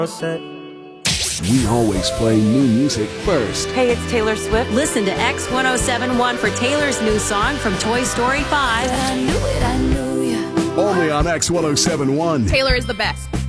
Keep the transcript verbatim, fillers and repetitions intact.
We always play new music first. Hey, it's Taylor Swift. Listen to X ten seventy-one for Taylor's new song from Toy Story five. I knew it, I knew ya. Only on X ten seventy-one. Taylor is the best.